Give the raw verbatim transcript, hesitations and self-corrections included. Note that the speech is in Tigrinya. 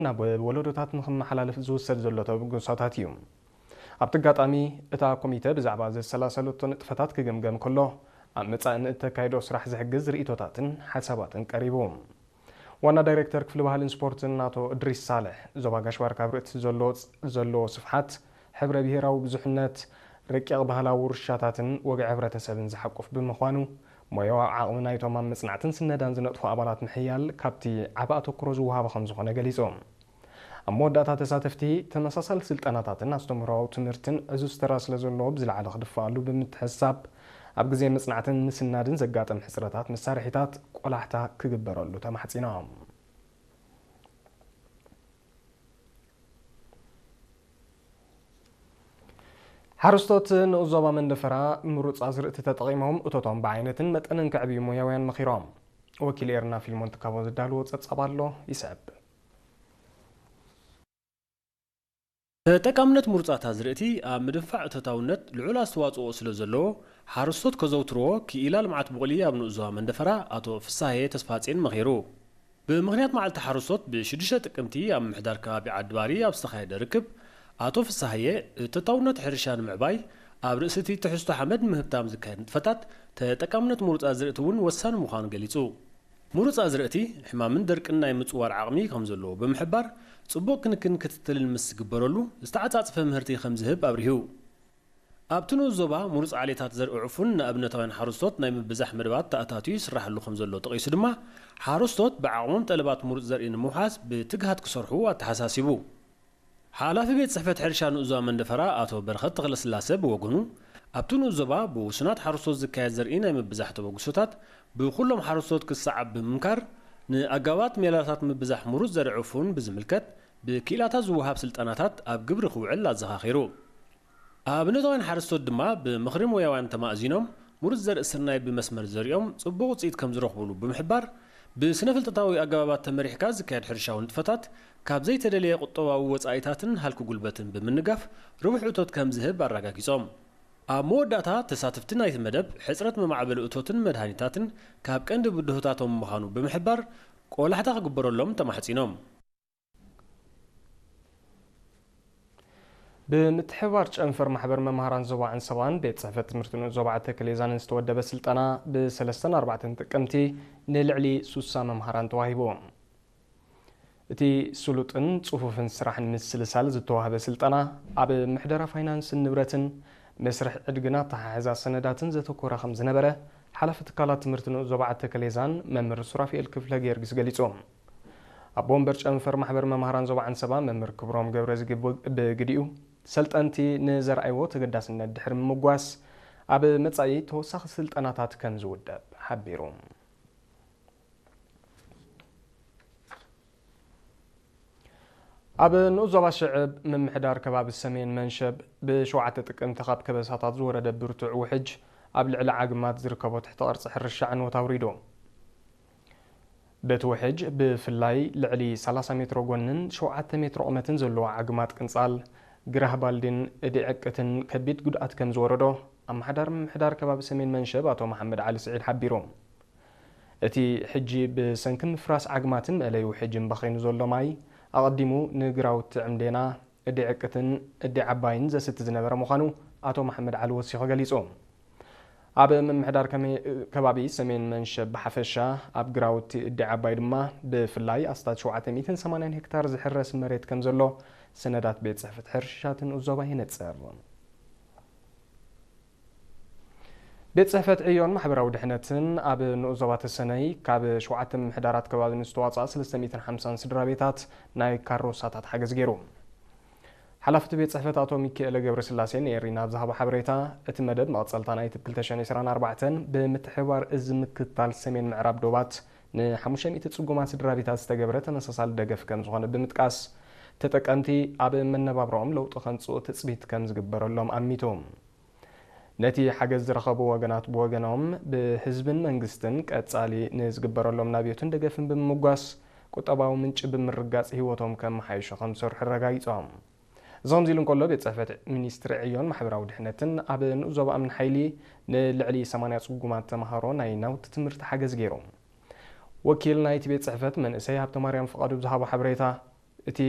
ናብ ወለዶታት ንኽመሓላለፍ ዝውሰድ ዘሎ ተግባራት እዩ። ኣብቲ ኣጋጣሚ እታ ኮሚቴ ብዛዕባ ዘሰላሰለቶ ንጥፈታት ክግምገም ከሎ ኣብ መጻኢ ንእተካይዶ ስራሕ ዝሕግዝ ርእይቶታትን ሓሳባትን ቀሪቦም። ዋና ዳይሬክተር ክፍሊ ባህልን ስፖርትን አቶ እድሪስ ሳልሕ ዞባ ጋሽባር ካብ ርእቲ ዘሎ ስፍሓት ሕብረ ብሄራዊ ብዙሕነት ረቂቕ ባህላዊ ውርሻታትን ወግዒ ሕብረተሰብን ዝሓቁፍ ብምዃኑ ሞያዊ ዓቕሚ ናይቶም ኣብ መጽናዕትን ስነዳን ዝነጥፉ ኣባላት ምሕያል ካብቲ ዓቢ ኣተኩሮ ዝወሃበ ከም ዝኾነ ገሊጾም። ኣብ መወዳእታ ተሳተፍቲ ተመሳሳሊ ስልጠናታትን ኣስተምህሮዊ ትምህርትን ዕዙዝ ተራ ስለ ዘለዎ ብዝለዓለ ክድፈኣሉ ብምትሕሳብ ኣብ ግዜ መጽናዕትን ምስናድን ዘጋጠም ሕፅረታት መሳርሒታት ቆላሕታ ክግበረሉ ተማሕፂኖም። ሓረስቶት ንዞባ መንደፈራ ምሩፅ ኣዝርእቲ ተጠቒሞም እቶቶም ብዓይነትን መጠንን ከዕብዩ ሙያውያን መኺሮም። ወኪል ኤርና ፊልሞን ትካቦ ዝዳልዎ ጸብጻብ ኣሎ ይስዕብ። ተጠቃምነት ምሩፃት ኣዝርእቲ ኣብ ምድንፋዕ እቶታውነት ልዑል ኣስተዋጽኦ ስለ ዘለዎ ሓረስቶት ከዘውትርዎ ክኢላ ልምዓት ቡቕሊ ኣብ ንዞባ መንደፈራ ኣቶ ፍሳሄ ተስፋጼን መኺሩ። ብምኽንያት መዓልቲ ሓረስቶት ብሽዱሽተ ጥቅምቲ ኣብ ምሕዳር ከባቢ ዓድባሪ ኣብ ዝተኻየደ ርክብ አቶ ፍሳሐየ እቶታውነት ሕርሻ ንምዕባይ ኣብ ርእሲ እቲ ትሕዝቶ ሓመድ ምህብታም ዝካየድ ንጥፈታት ተጠቃምነት ምሩፅ ኣዝርእቲ እውን ወሳኒ ምዃኑ ገሊጹ። ምሩፅ ኣዝርእቲ ሕማምን ደርቅን ናይ ምጽዋር ዓቕሚ ከም ዘለዎ ብምሕባር ጽቡቕ ክንክን ክትትልን ምስ ዝግበረሉ ዝተዓጻጽፈ ምህርቲ ከም ዝህብ ኣብሪሁ። ኣብቲ ንዞባ ምሩፅ ዓሌታት ዘርኢ ዕፉን ንኣብነታውያን ሓረስቶት ናይ ምብዛሕ መደባት ተኣታትዩ ይስራሐሉ ከም ዘሎ ጠቒሱ ድማ ሓረስቶት ብዓቕሞም ጠለባት ምሩፅ ዘርኢ ንምውሓዝ ብትግሃት ክሰርሑ ኣተሓሳሲቡ። ሓላፊ ቤት ጽሕፈት ሕርሻ ንዞባ መንደፈራ አቶ በረኸት ተኽለስላሴ ብወገኑ ኣብቲ ንዞባ ብውሱናት ሓረስቶት ዝካየድ ዘርኢ ናይ ምብዛሕ ተበግሶታት ብኩሎም ሓረስቶት ክሰዓብ ብምምካር ንኣጋባት ሜላታት ምብዛሕ ምሩፅ ዘርኢ ዕፉን ብዝምልከት ብክኢላታት ዝወሃብ ስልጠናታት ኣብ ግብሪ ክውዕል ኣዘኻኺሩ። ኣብነታውያን ሓረስቶት ድማ ብምኽሪ ሞያውያን ተማእዚኖም ምሩፅ ዘርኢ ስርናይ ብመስመር ዘሪኦም ጽቡቕ ውፅኢት ከም ዝረኽብሉ ብምሕባር ብስነ ፍልጠታዊ ኣገባባት ተመሪሕካ ዝካየድ ሕርሻዊ ንጥፈታት ካብ ዘይተደለየ ቁጠባዊ ወጻኢታትን ሃልኪ ጉልበትን ብምንጋፍ ርቡሕ እቶት ከም ዝህብ ኣረጋጊጾም። ኣብ መወዳእታ ተሳተፍቲ ናይቲ መደብ ሕፅረት መማዕበሊ እቶትን መድሃኒታትን ካብ ቀንዲ ብድሆታቶም ምዃኑ ብምሕባር ቆላሕታ ክግበረሎም ተማሕፂኖም። ብምትሕብባር ጨንፈር ማሕበር መምሃራን ዞባ አንሰባን ቤት ጽሕፈት ትምህርቲ ዞባ ተክሌዛን ዝተወደበ ስልጠና ብ3 4 ጥቅምቲ ንልዕሊ ስልሳ መምሃራን ተዋሂቦም። እቲ ስሉጥን ጽፉፍን ስራሕን ምስልሳል ዝተዋህበ ስልጠና ኣብ ምሕደራ ፋይናንስን ንብረትን መስርሕ ዕድግና ተሓሕዛ ሰነዳትን ዘተኮረ ከም ዝነበረ ሓላፊ ትካላት ትምህርቲ ዞባ ተክሌዛን መምህር ሱራፊኤል ክፍለ ጊዮርጊስ ገሊጾም። ኣብ ቦምበር ጨንፈር ማሕበር መምሃራን ዞባ አንሰባ መምህር ክብሮም ገብረ ዝግብ ብግዲኡ ሰልጠንቲ ንዘርኣይዎ ተገዳስነት ድሕሪ ምጓስ ኣብ መጻኢ ተወሳኺ ስልጠናታት ከም ዝውደብ ሓቢሮም። ኣብ ንዞባ ሽዕብ ምምሕዳር ከባቢ ሰሜን መንሸብ ብሸውዓተ ጥቅምቲ ካብ ከበሳታት ዝወረደ ብርቱዕ ውሕጅ ኣብ ልዕሊ ዓግማት ዝርከቦ ትሕቲ ቅርፂ ሕርሻ ዕንወት ኣውሪዶ። በቲ ውሕጅ ብፍላይ ልዕሊ ሰላሳ ሜትሮ ጎንን ሸውዓተ ሜትሮ ቁመትን ዘለዎ ዓግማት ቅንጻል ግራህ ባልዲን እዲዕቅትን ከቢድ ጉድኣት ከም ዝወረዶ ኣመሓዳር ምምሕዳር ከባቢ ሰሜን መንሸብ ኣቶ መሐመድ ዓሊ ስዒድ ሓቢሮም። እቲ ሕጂ ብሰንኪ ምፍራስ ዓግማትን መእለይ ውሕጅን በኺኑ ዘሎ ማይ ኣቐዲሙ ንግራውቲ ዕምዴና እዲዕቅትን እዲ ዓባይን ዘስቲ ዝነበረ ምዃኑ ኣቶ መሐመድ ዓሊ ወሲኹ ገሊጾም። ኣብ ምምሕዳር ከባቢ ሰሜን መንሸብ ብሓፈሻ ኣብ ግራውቲ እዲ ዓባይ ድማ ብፍላይ ኣስታት ሸውዓተ ሚእትን ሰማንያን ሄክታር ዝሕረስ መሬት ከም ዘሎ ሰነዳት ቤት ጽሕፈት ሕርሻትን ዞባ ይነጽር። ቤት ጽሕፈት ዕዮን ማሕበራዊ ድሕነትን ኣብ ንዞባ ተሰነይ ካብ ሸውዓተ ምምሕዳራት ከባቢ ንዝተዋፅኣ ሰለስተ ሚእትን ሓምሳን ስድራ ቤታት ናይ ካሮሳታት ሓገዝ ገይሩ። ሓላፍቲ ቤት ጽሕፈት አቶ ሚካኤል ገብረስላሴ ንኤሪና ዝሃቦ ሓበሬታ እቲ መደብ መቕጸልታ ናይቲ ክልተ ሽሕን ዒስራን ኣርባዕተ ብምትሕብባር እዝ ምክትታል ሰሜን ምዕራብ ዶባት ንሓሙሽተ ሚእቲ ጽጉማት ስድራ ቤታት ዝተገብረ ተመሳሳሊ ደገፍ ከም ዝኾነ ብምጥቃስ ተጠቀምቲ ኣብ መነባብሮኦም ለውጢ ከንጽኡ ትጽቢት ከም ዝግበረሎም ኣሚቶም። ነቲ ሓገዝ ዝረኸቡ ወገናት ብወገኖም ብህዝብን መንግስትን ቀጻሊ ንዝግበረሎም ናብዮትን ደገፍን ብምጓስ ቁጠባዊ ምንጭ ብምርጋጽ ህይወቶም ከም መሓይሾ ከም ዝሰርሑ ረጋጊጾም። እዞም ዚሉ እንከሎ ቤት ጽሕፈት ሚኒስትሪ ዕዮን ማሕበራዊ ድሕነትን ኣብ ንዞባ ኣምኒ ሓይሊ ንልዕሊ ሰማንያ ጽጉማት ተምሃሮ ናይ ናውቲ ትምህርቲ ሓገዝ ገይሮም። ወኪል ናይቲ ቤት ጽሕፈት መንእሰይ ሃብተ ማርያም ፍቃዱ ዝሃቦ ሓበሬታ